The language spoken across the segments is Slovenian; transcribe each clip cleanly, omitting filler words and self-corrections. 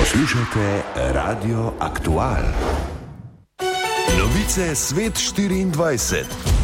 Poslušajte Radio Aktual. Novice Svet 24.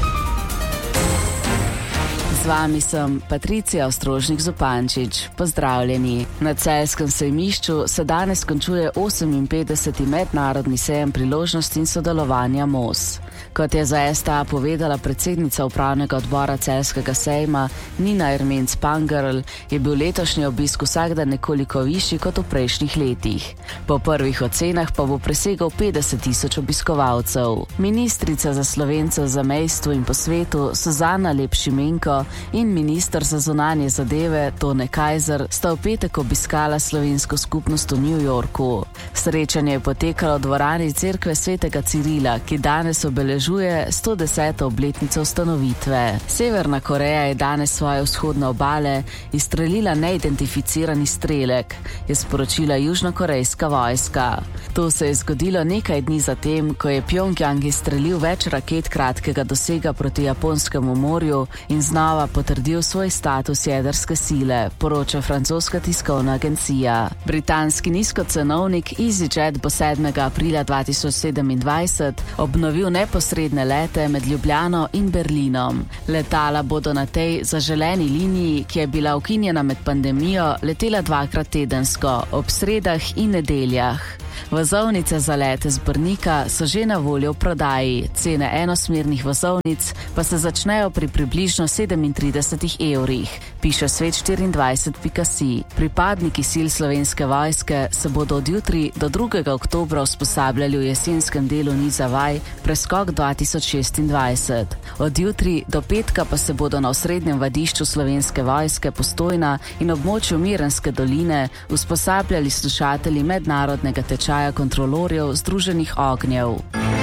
Z vami sem Patricija Ostrožnik-Zupančič. Pozdravljeni. Na Celjskem sejmišču se danes končuje 58. mednarodni sejem priložnosti in sodelovanja MOS. Kot je za STA povedala predsednica upravnega odbora Celjskega sejma Nina Ermenc-Pangerl, je bil letošnji obisk vsak dan nekoliko višji kot v prejšnjih letih. Po prvih ocenah pa bo presegal 50.000 obiskovalcev. Ministrica za Slovence v zamejstvu in po svetu Suzana Lep-Šimenko in minister za zunanje zadeve Tone Kajzer sta v petek obiskala slovensko skupnost v New Yorku. Srečanje je potekalo v dvorani Cerkve svetega Cirila, ki danes obeležuje 110. obletnico ustanovitve. Severna Koreja je danes svoje vzhodne obale izstrelila neidentificirani strelek, je sporočila južnokorejska vojska. To se je zgodilo nekaj dni zatem, ko je Pjongjang izstrelil več raket kratkega dosega proti Japonskemu morju in znova potrdil svoj status jedrske sile, poroča francoska tiskovna agencija. Britanski nizkocenovnik EasyJet bo 7. aprila 2027 obnovil neposredne lete med Ljubljano in Berlinom. Letala bodo na tej zaželeni liniji, ki je bila ukinjena med pandemijo, letela 2-krat tedensko, ob sredah in nedeljah. Vozovnice za lete z Brnika so že na voljo v prodaji. Cene enosmernih vozovnic pa se začnejo pri približno 37 evrih, piše svet24.si. Pripadniki sil Slovenske vojske se bodo od jutri do 2. oktobra usposabljali v jesenskem delu niza vaj Preskok 2026. Od jutri do petka pa se bodo na osrednjem vadišču Slovenske vojske Postojna in območju Mirenske doline usposabljali slušatelji mednarodnega tečaja kontrolorjev Združenih ognjev.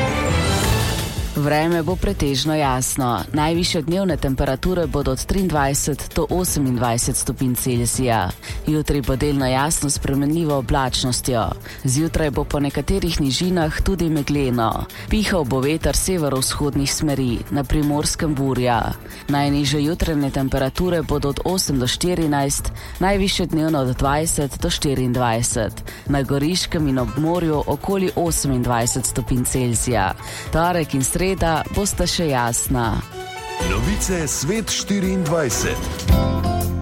Vreme bo pretežno jasno. Najvišje dnevne temperature bodo od 23 do 28 stopinj Celzija. Jutri bo delno jasno s spremenljivo oblačnostjo. Zjutraj bo po nekaterih nižinah tudi megleno. Pihal bo veter severovzhodnih smeri, na Primorskem burja. Najnižje jutranje temperature bodo od 8 do 14, najvišje dnevno od 20 do 24. Na Goriškem in ob morju okoli 28 stopinj Celzija. Torek in sreda bosta še jasna. Novice Svet 24.